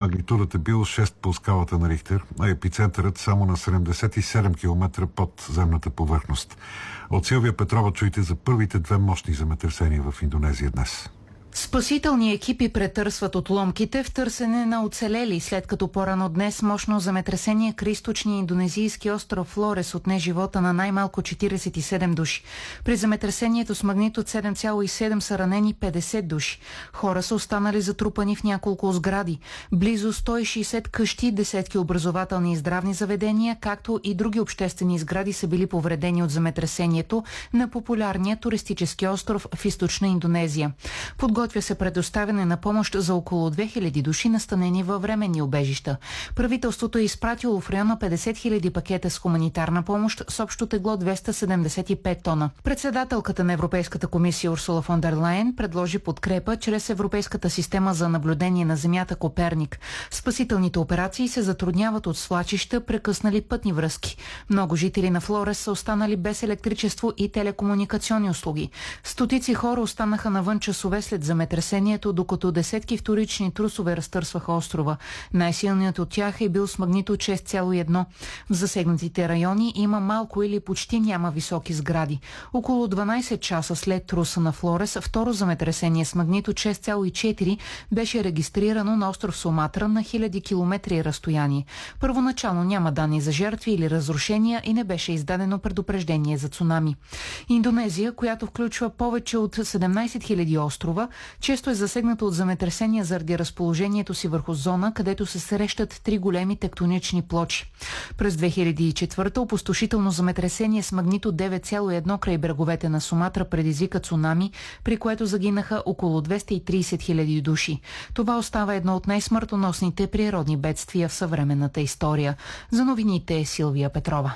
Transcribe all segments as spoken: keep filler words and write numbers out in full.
Магнитудата бил шест по скалата на Рихтер, а епицентърът само на седемдесет и седем километра под земната повърхност. От Силвия Петрова чуйте за първите две мощни земетресения в Индонезия днес. Спасителни екипи претърсват отломките в търсене на оцелели, след като по-рано днес мощно земетресение край източния индонезийски остров Флорес отне живота на най-малко четиридесет и седем души. При земетресението с магнитуд седем цяло и седем са ранени петдесет души. Хора са останали затрупани в няколко сгради. Близо сто и шейсет къщи, десетки образователни и здравни заведения, както и други обществени сгради са били повредени от земетресението на популярния туристически остров в източна Индонезия. Подготвя се предоставяне на помощ за около две хиляди души, настанени във временни убежища. Правителството е изпратило в района петдесет хиляди пакета с хуманитарна помощ с общо тегло двеста седемдесет и пет тона. Председателката на Европейската комисия Урсула фон дер Лайен предложи подкрепа чрез Европейската система за наблюдение на Земята Коперник. Спасителните операции се затрудняват от свлачища, прекъснали пътни връзки. Много жители на Флорес са останали без електричество и телекомуникационни услуги. Стотици хора останаха навън часове след земетресението, докато десетки вторични трусове разтърсваха острова. Най-силният от тях е бил с магнитуд шест цяло и едно. В засегнатите райони има малко или почти няма високи сгради. Около дванадесет часа след труса на Флорес, второ земетресение с магнитуд шест цяло и четири беше регистрирано на остров Суматра на хиляди километри разстояние. Първоначално няма данни за жертви или разрушения и не беше издадено предупреждение за цунами. Индонезия, която включва повече от седемнадесет хиляди острова, често е засегната от земетресения заради разположението си върху зона, където се срещат три големи тектонични плочи. През две хиляди и четвърта опустошително земетресение с магнитуд девет цяло и едно край бреговете на Суматра предизвика цунами, при което загинаха около двеста и тридесет хиляди души. Това остава едно от най-смъртоносните природни бедствия в съвременната история. За новините е Силвия Петрова.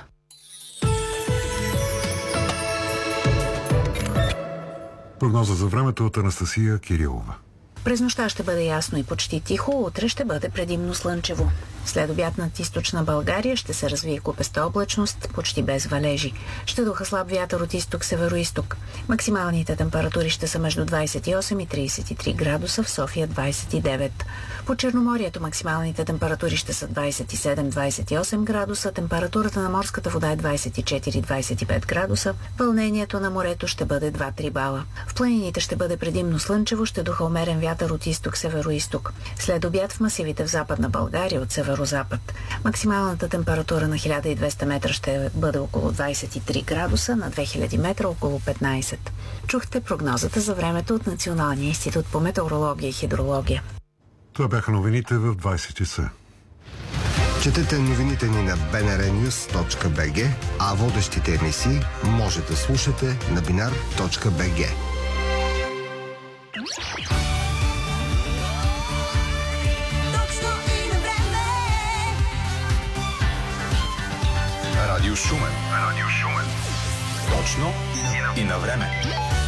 Прогноза за времето от Анастасия Кирилова. През нощта ще бъде ясно и почти тихо, утре ще бъде предимно слънчево. След обяд над източна България ще се развие купеста облачност, почти без валежи. Ще духа слаб вятър от изток-североизток. Максималните температури ще са между двадесет и осем и тридесет и три градуса, в София двадесет и девет. По Черноморието максималните температури ще са двадесет и седем до двадесет и осем градуса, температурата на морската вода е двадесет и четири до двадесет и пет градуса, вълнението на морето ще бъде два до три бала. В планините ще бъде предимно слънчево, ще духа умерен вятър от изток-североизток. След обяд в масивите в Западна България от северо-запад. Максималната температура на хиляда и двеста метра ще бъде около двадесет и три градуса, на две хиляди метра около петнадесет. Чухте прогнозата за времето от Националния институт по метеорология и хидрология. Това бяха новините в двадесет часа. Четете новините ни на би ен ар нюз точка би джи, а водещите емисии може да слушате на биnar точка би джи. Радио Шумен. Радио Шумен. Точно и на време.